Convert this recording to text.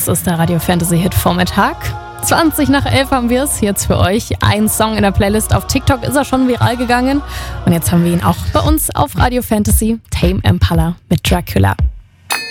Das ist der Radio Fantasy Hit Vormittag. 20 nach 11 haben wir es jetzt für euch. Ein Song in der Playlist. Auf TikTok ist er schon viral gegangen. Und jetzt haben wir ihn auch bei uns auf Radio Fantasy. Tame Impala mit Dracula.